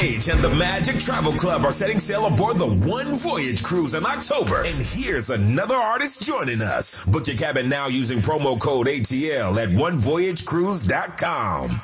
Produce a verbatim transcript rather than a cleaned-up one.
Sage and the Magic Travel Club are setting sail aboard the One Voyage cruise in October. And here's another artist joining us. Book your cabin now using promo code A T L at one voyage cruise dot com.